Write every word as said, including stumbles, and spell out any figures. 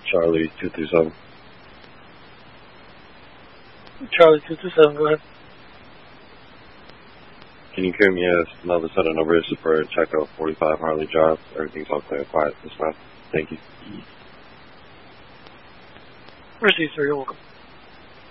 Charlie two three seven. Charlie two two seven, go ahead. Can you give me another set of numbers for Checo forty-five Harley Drive? Everything's all clear and quiet this month. Thank you. Received, sir. You're welcome.